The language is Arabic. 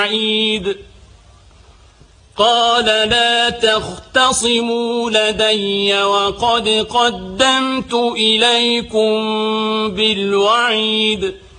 بعيد قال لا تختصموا لدي وقد قدمت إليكم بالوعيد